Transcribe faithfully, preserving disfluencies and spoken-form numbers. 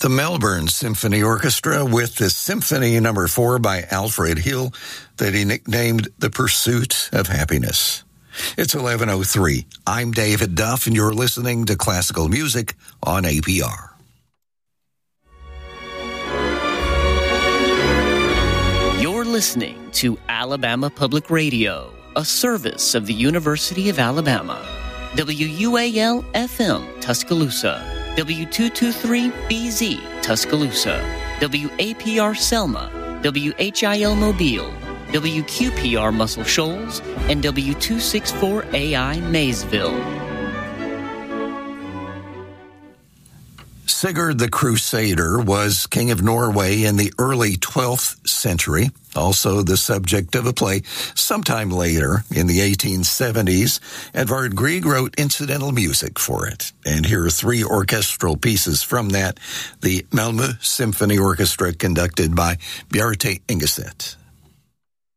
the Melbourne Symphony Orchestra with the Symphony Number Four by Alfred Hill that he nicknamed The Pursuit of Happiness. It's eleven oh three. I'm David Duff, and you're listening to Classical Music on A P R. You're listening to Alabama Public Radio, a service of the University of Alabama. W U A L F M Tuscaloosa, W two twenty-three B Z Tuscaloosa, W A P R Selma, W H I L Mobile, W Q P R Muscle Shoals, and W two sixty-four A I Maysville. Sigurd the Crusader was king of Norway in the early twelfth century, also the subject of a play sometime later in the eighteen seventies. Edvard Grieg wrote incidental music for it. And here are three orchestral pieces from that. The Malmö Symphony Orchestra, conducted by Bjarte Engeset.